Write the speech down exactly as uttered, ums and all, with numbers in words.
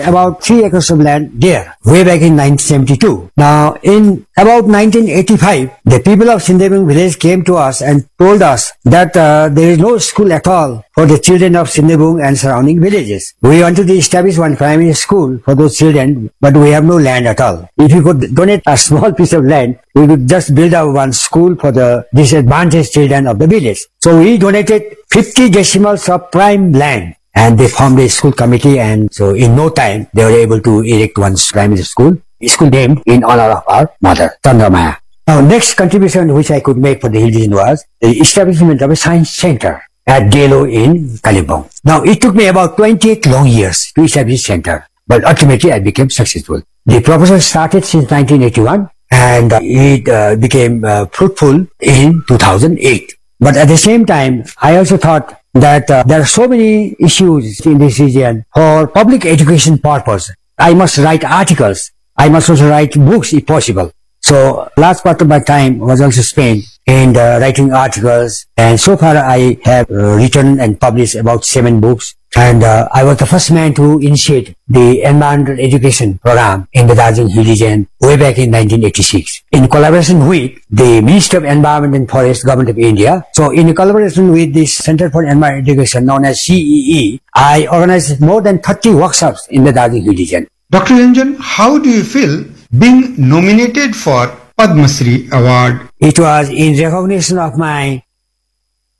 about three acres of land there, way back in nineteen seventy-two. Now, in about nineteen eighty-five, the people of Sindebung village came to us and told us that uh, there is no school at all for the children of Sindebung and surrounding villages. We wanted to establish one primary school for those children, but we have no land at all. If you could donate a small piece of land, we could just build up one school for the disadvantaged children of the village. So we donated fifty decimals of prime land, and they formed a school committee, and so in no time they were able to erect one primary school, a school named in honor of our mother, Chandramaya. Now, next contribution which I could make for the hill region was the establishment of a science center at Delo in Kalimpong. Now, it took me about twenty-eight long years to establish a center, but ultimately I became successful. The proposal started since nineteen eighty-one, and uh, it uh, became uh, fruitful in two thousand eight. But at the same time, I also thought that uh, there are so many issues in this region for public education purpose. I must write articles. I must also write books if possible. So last part of my time was also spent in uh, writing articles, and so far I have uh, written and published about seven books, and uh, I was the first man to initiate the environmental education program in the Darjeeling Hill region way back in nineteen eighty-six in collaboration with the Ministry of Environment and Forest, Government of India. So in collaboration with the Center for Environmental Education known as C E E, I organized more than thirty workshops in the Darjeeling Hill region. Doctor Ranjan, how do you feel being nominated for Padma Shri Award? It was in recognition of my